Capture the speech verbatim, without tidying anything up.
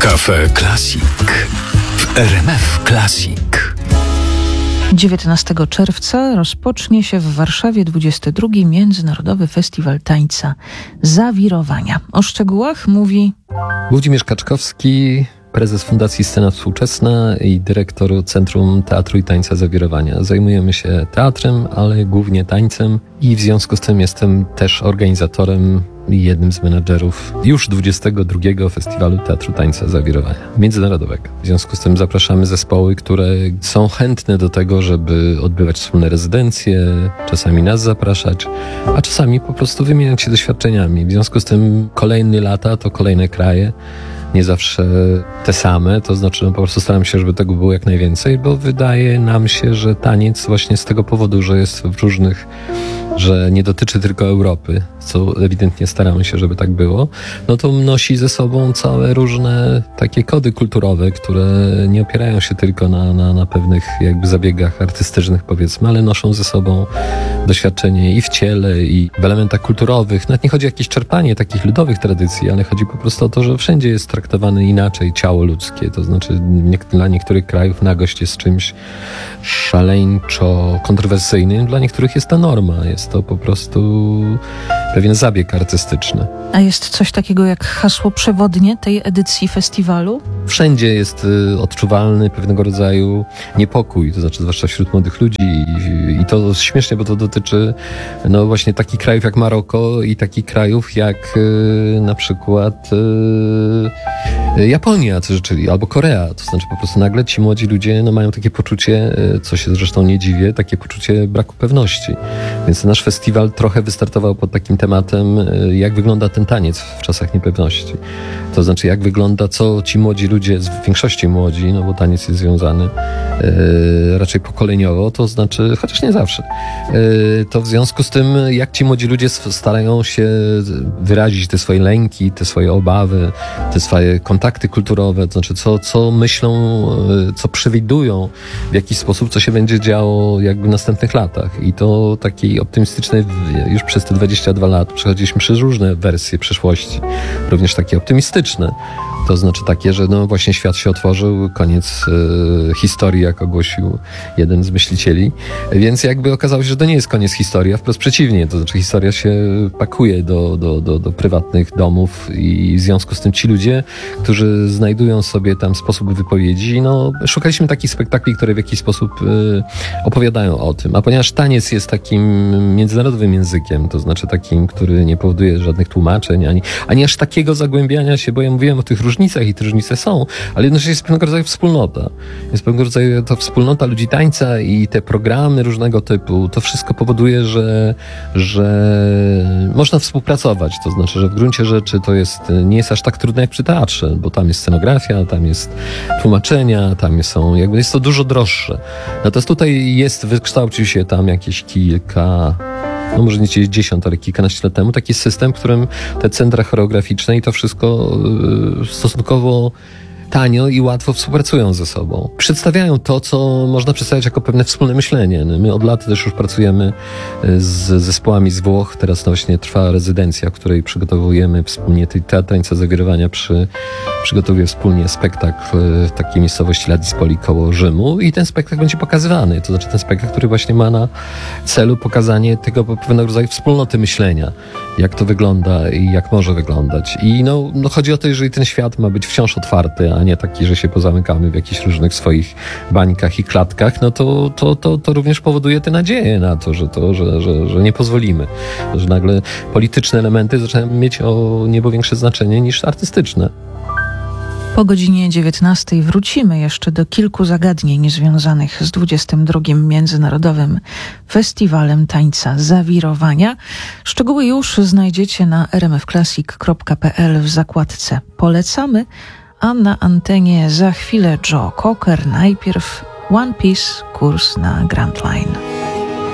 Cafe Classic w R M F Classic. dziewiętnastego czerwca rozpocznie się w Warszawie dwudziesty drugi Międzynarodowy Festiwal Tańca Zawirowania. O szczegółach mówi Włodzimierz Kaczkowski, prezes Fundacji Scena Współczesna i dyrektor Centrum Teatru i Tańca Zawirowania. Zajmujemy się teatrem, ale głównie tańcem i w związku z tym jestem też organizatorem i jednym z menadżerów już dwudziestego drugiego Festiwalu Teatru Tańca Zawirowania Międzynarodowego. W związku z tym zapraszamy zespoły, które są chętne do tego, żeby odbywać wspólne rezydencje, czasami nas zapraszać, a czasami po prostu wymieniać się doświadczeniami. W związku z tym kolejne lata to kolejne kraje, nie zawsze te same, to znaczy no, po prostu staram się, żeby tego było jak najwięcej, bo wydaje nam się, że taniec właśnie z tego powodu, że jest w różnych, że nie dotyczy tylko Europy, co ewidentnie staramy się, żeby tak było, no to nosi ze sobą całe różne takie kody kulturowe, które nie opierają się tylko na, na, na pewnych jakby zabiegach artystycznych, powiedzmy, ale noszą ze sobą doświadczenie i w ciele, i w elementach kulturowych. Nawet nie chodzi o jakieś czerpanie takich ludowych tradycji, ale chodzi po prostu o to, że wszędzie jest traktowane inaczej ciało ludzkie, to znaczy nie, dla niektórych krajów nagość jest czymś szaleńczo kontrowersyjnym, dla niektórych jest to norma, jest to po prostu pewien zabieg artystyczny. A jest coś takiego jak hasło przewodnie tej edycji festiwalu? Wszędzie jest y, odczuwalny pewnego rodzaju niepokój, to znaczy zwłaszcza wśród młodych ludzi i, i to śmiesznie, bo to dotyczy no właśnie takich krajów jak Maroko i takich krajów jak y, na przykład y, Japonia, co czyli albo Korea, to znaczy po prostu nagle ci młodzi ludzie no, mają takie poczucie, y, co się zresztą nie dziwię, takie poczucie braku pewności. Więc nasz festiwal trochę wystartował pod takim tematem, y, jak wygląda ten taniec w czasach niepewności. To znaczy jak wygląda, co ci młodzi ludzie, w większości młodzi, no bo taniec jest związany yy, raczej pokoleniowo, to znaczy, chociaż nie zawsze, yy, to w związku z tym, jak ci młodzi ludzie starają się wyrazić te swoje lęki, te swoje obawy, te swoje kontakty kulturowe, to znaczy co, co myślą, yy, co przewidują w jakiś sposób, co się będzie działo jakby w następnych latach. I to takiej optymistycznej, już przez te dwadzieścia dwa lat przechodziliśmy przez różne wersje przeszłości, również takie optymistyczne. To znaczy takie, że no właśnie świat się otworzył, koniec y, historii, jak ogłosił jeden z myślicieli. Więc jakby okazało się, że to nie jest koniec historii, a wprost przeciwnie. To znaczy historia się pakuje do, do, do, do prywatnych domów i w związku z tym ci ludzie, którzy znajdują sobie tam sposób wypowiedzi, no szukaliśmy takich spektakli, które w jakiś sposób y, opowiadają o tym. A ponieważ taniec jest takim międzynarodowym językiem, to znaczy takim, który nie powoduje żadnych tłumaczeń, ani, ani aż takiego zagłębiania się, bo ja mówiłem o tych różnicach i te różnice są, ale jednocześnie jest pewnego rodzaju wspólnota. Jest pewnego rodzaju to wspólnota ludzi tańca i te programy różnego typu, to wszystko powoduje, że, że można współpracować. To znaczy, że w gruncie rzeczy to jest, nie jest aż tak trudne jak przy teatrze, bo tam jest scenografia, tam jest tłumaczenia, tam są, jakby jest to dużo droższe. Natomiast tutaj jest, wykształcił się tam jakieś kilka no może nie dziesiąt, ale kilkanaście lat temu, taki system, w którym te centra choreograficzne i to wszystko yy, stosunkowo tanio i łatwo współpracują ze sobą. Przedstawiają to, co można przedstawiać jako pewne wspólne myślenie. My od lat też już pracujemy z zespołami z Włoch. Teraz właśnie trwa rezydencja, w której przygotowujemy wspólnie Teatr Tańca Zawirowania przy, przygotowuje wspólnie spektakl w takiej miejscowości La Dispoli koło Rzymu i ten spektakl będzie pokazywany. To znaczy ten spektakl, który właśnie ma na celu pokazanie tego pewnego rodzaju wspólnoty myślenia. Jak to wygląda i jak może wyglądać. I no, no chodzi o to, jeżeli ten świat ma być wciąż otwarty, a nie taki, że się pozamykamy w jakichś różnych swoich bańkach i klatkach, no to, to, to, to również powoduje tę nadzieję na to, że, to że, że, że nie pozwolimy. Że nagle polityczne elementy zaczynają mieć o niebo większe znaczenie niż artystyczne. Po godzinie dziewiętnastej wrócimy jeszcze do kilku zagadnień związanych z dwudziestym drugim Międzynarodowym Festiwalem Tańca Zawirowania. Szczegóły już znajdziecie na r m f classic kropka p l w zakładce Polecamy, a na antenie za chwilę Joe Cocker, najpierw One Piece, kurs na Grand Line.